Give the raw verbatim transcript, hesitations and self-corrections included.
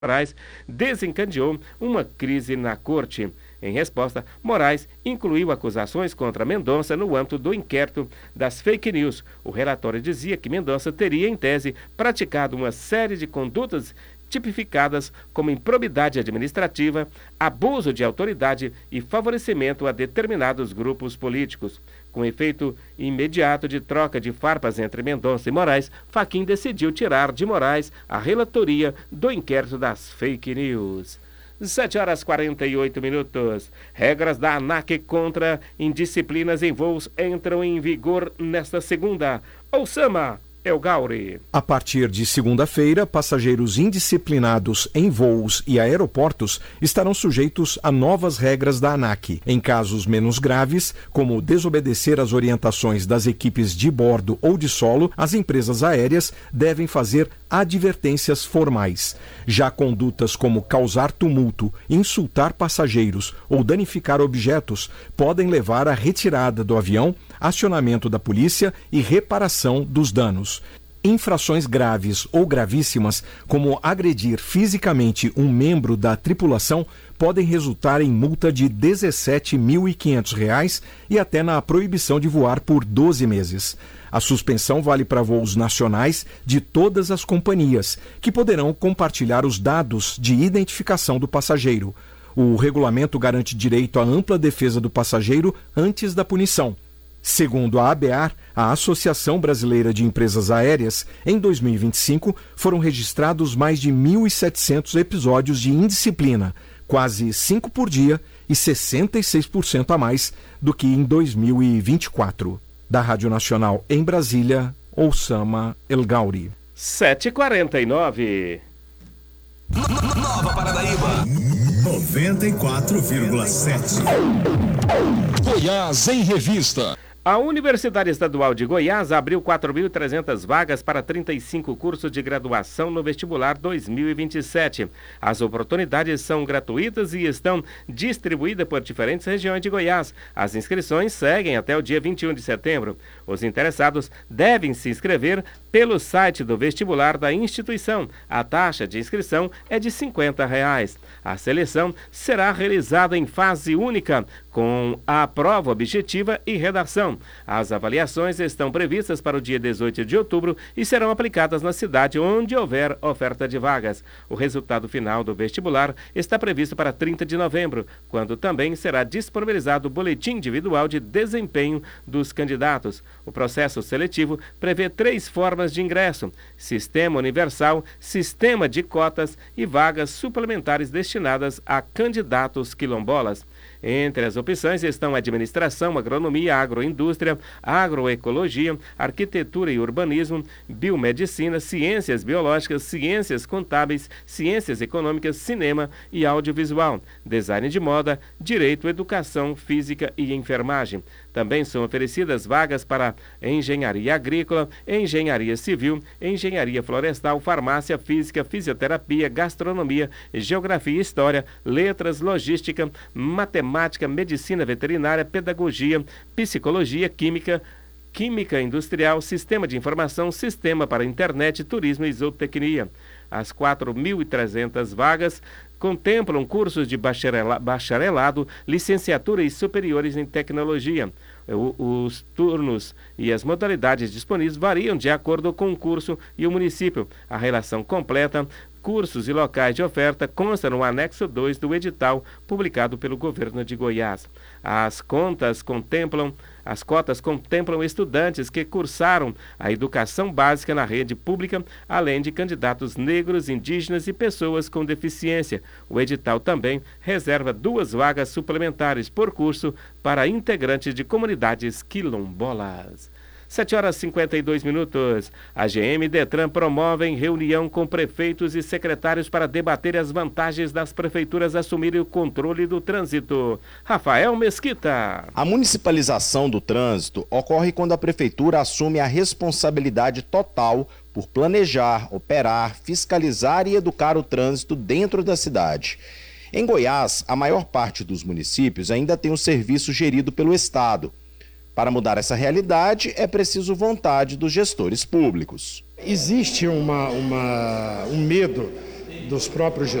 Moraes desencadeou uma crise na corte. Em resposta, Moraes incluiu acusações contra Mendonça no âmbito do inquérito das fake news. O relatório dizia que Mendonça teria, em tese, praticado uma série de condutas tipificadas como improbidade administrativa, abuso de autoridade e favorecimento a determinados grupos políticos. Com efeito imediato de troca de farpas entre Mendonça e Moraes, Fachin decidiu tirar de Moraes a relatoria do inquérito das fake news. sete horas e quarenta e oito minutos. Regras da ANAC contra indisciplinas em voos entram em vigor nesta segunda. Ouçama Elgauri. A partir de segunda-feira, passageiros indisciplinados em voos e aeroportos estarão sujeitos a novas regras da ANAC. Em casos menos graves, como desobedecer às orientações das equipes de bordo ou de solo, as empresas aéreas devem fazer advertências formais. Já condutas como causar tumulto, insultar passageiros ou danificar objetos podem levar à retirada do avião, acionamento da polícia e reparação dos danos. Infrações graves ou gravíssimas, como agredir fisicamente um membro da tripulação, podem resultar em multa de dezessete mil e quinhentos reais e até na proibição de voar por doze meses. A suspensão vale para voos nacionais de todas as companhias, que poderão compartilhar os dados de identificação do passageiro. O regulamento garante direito à ampla defesa do passageiro antes da punição. Segundo a ABAR, a Associação Brasileira de Empresas Aéreas, em dois mil e vinte e cinco foram registrados mais de mil e setecentos episódios de indisciplina, quase cinco por dia e sessenta e seis por cento a mais do que em dois mil e vinte e quatro. Da Rádio Nacional em Brasília, Ouçama Elgauri. sete e quarenta e nove. Nova Paranaíba noventa e quatro vírgula sete. Goiás em Revista. A Universidade Estadual de Goiás abriu quatro mil e trezentas vagas para trinta e cinco cursos de graduação no vestibular dois mil e vinte e sete. As oportunidades são gratuitas e estão distribuídas por diferentes regiões de Goiás. As inscrições seguem até o dia vinte e um de setembro. Os interessados devem se inscrever pelo site do vestibular da instituição. A taxa de inscrição é de cinquenta reais. A seleção será realizada em fase única, com a prova objetiva e redação. As avaliações estão previstas para o dia dezoito de outubro e serão aplicadas na cidade onde houver oferta de vagas. O resultado final do vestibular está previsto para trinta de novembro, quando também será disponibilizado o boletim individual de desempenho dos candidatos. O processo seletivo prevê três formas de ingresso: sistema universal, sistema de cotas e vagas suplementares destinadas a candidatos quilombolas. Entre as opções estão administração, agronomia, agroindústria, agroecologia, arquitetura e urbanismo, biomedicina, ciências biológicas, ciências contábeis, ciências econômicas, cinema e audiovisual, design de moda, direito, educação física e enfermagem. Também são oferecidas vagas para engenharia agrícola, engenharia civil, engenharia florestal, farmácia, física, fisioterapia, gastronomia, geografia e história, letras, logística, matemática, medicina veterinária, pedagogia, psicologia, química, química industrial, sistema de informação, sistema para internet, turismo e zootecnia. As quatro mil e trezentas vagas contemplam cursos de bacharela, bacharelado, licenciatura e superiores em tecnologia. O, os turnos e as modalidades disponíveis variam de acordo com o curso e o município. A relação completa, cursos e locais de oferta consta no anexo dois do edital publicado pelo governo de Goiás. As contas contemplam, as cotas contemplam estudantes que cursaram a educação básica na rede pública, além de candidatos negros, indígenas e pessoas com deficiência. O edital também reserva duas vagas suplementares por curso para integrantes de comunidades quilombolas. sete horas e cinquenta e dois minutos. A G M e Detran promovem reunião com prefeitos e secretários para debater as vantagens das prefeituras assumirem o controle do trânsito. Rafael Mesquita. A municipalização do trânsito ocorre quando a prefeitura assume a responsabilidade total por planejar, operar, fiscalizar e educar o trânsito dentro da cidade. Em Goiás, a maior parte dos municípios ainda tem um serviço gerido pelo Estado. Para mudar essa realidade, é preciso vontade dos gestores públicos. Existe uma, uma, um medo dos próprios